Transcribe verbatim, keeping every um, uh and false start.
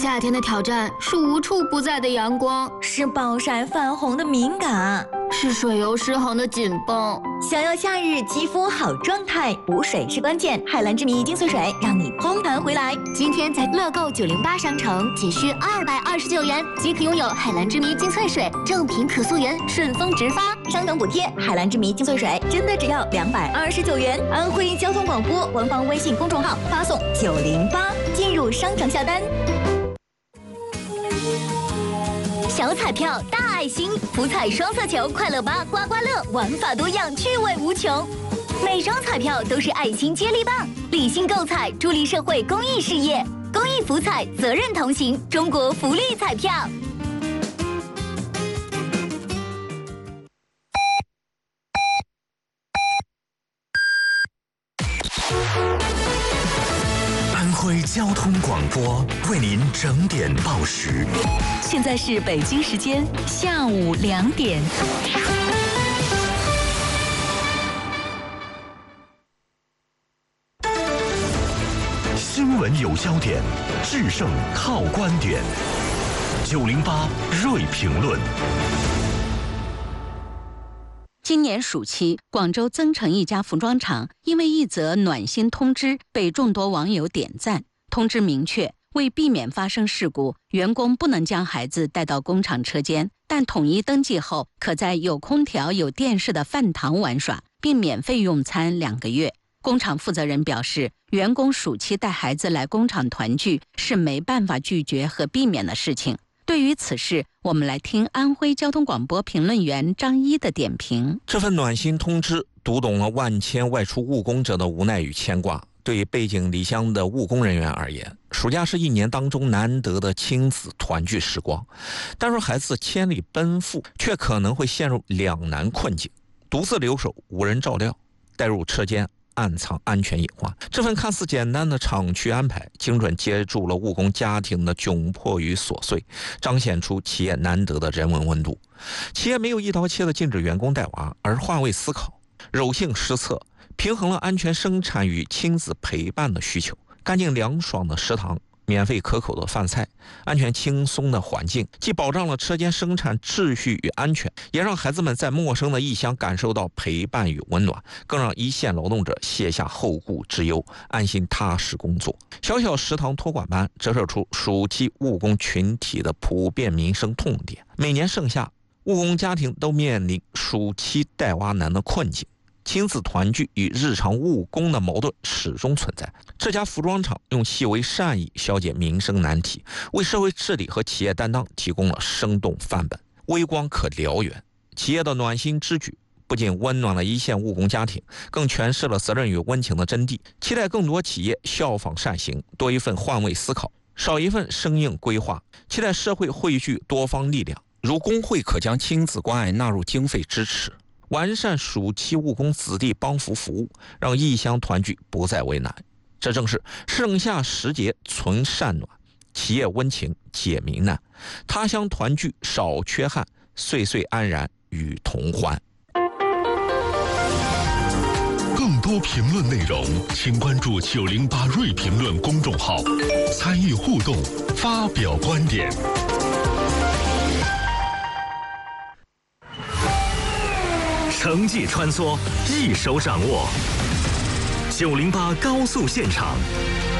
夏天的挑战是无处不在的阳光， 是暴晒泛红的敏感， 是水油失衡的紧绷。 想要夏日肌肤好状态，补水是关键。海蓝之谜精粹水让你蓬弹回来。 今天在乐购九零八商城仅需二百二十九元即可拥有海蓝之谜精粹水，正品可溯源，顺丰直发， 商城补贴。海蓝之谜精粹水真的只要两百二十九元。安徽交通广播官方微信公众号发送九零八进入商城下单。 小彩票大爱心，福彩双色球快乐吧刮刮乐，玩法多样，趣味无穷。每张彩票都是爱心接力棒，理性购彩，助力社会公益事业。公益福彩，责任同行，中国福利彩票。 安徽交通广播为您整点报时。 现在是北京时间下午两点。 新闻有焦点，制胜靠观点。九零八锐评论。 今年暑期，广州增城一家服装厂因为一则暖心通知被众多网友点赞。通知明确，为避免发生事故，员工不能将孩子带到工厂车间，但统一登记后，可在有空调、有电视的饭堂玩耍，并免费用餐两个月。工厂负责人表示，员工暑期带孩子来工厂团聚是没办法拒绝和避免的事情。对于此事，我们来听安徽交通广播评论员张一的点评。 这份暖心通知读懂了万千外出务工者的无奈与牵挂。对于背井离乡的务工人员而言，暑假是一年当中难得的亲子团聚时光，但是孩子千里奔赴，却可能会陷入两难困境：独自留守，无人照料；带入车间，暗藏安全隐患。这份看似简单的厂区安排，精准接住了务工家庭的窘迫与琐碎，彰显出企业难得的人文温度。企业没有一刀切的禁止员工带娃，而换位思考，柔性施策，平衡了安全生产与亲子陪伴的需求。干净凉爽的食堂，免费可口的饭菜，安全轻松的环境，既保障了车间生产秩序与安全，也让孩子们在陌生的异乡感受到陪伴与温暖，更让一线劳动者卸下后顾之忧，安心踏实工作。小小食堂托管班折射出暑期务工群体的普遍民生痛点。每年盛夏，务工家庭都面临暑期带娃难的困境，亲子团聚与日常务工的矛盾始终存在。这家服装厂用细微善意消解民生难题，为社会治理和企业担当提供了生动范本，微光可燎原。企业的暖心之举不仅温暖了一线务工家庭，更诠释了责任与温情的真谛。期待更多企业效仿善行，多一份换位思考，少一份生硬规划。期待社会汇聚多方力量，如工会可将亲子关爱纳入经费支持，完善暑期务工子弟帮扶服务，让异乡团聚不再为难。这正是盛夏时节存善暖，企业温情解民难，他乡团聚少缺憾，岁岁安然与同欢。 更多评论内容，请关注九零八锐评论公众号，参与互动，发表观点。 城际穿梭，一手掌握。九零八高速现场，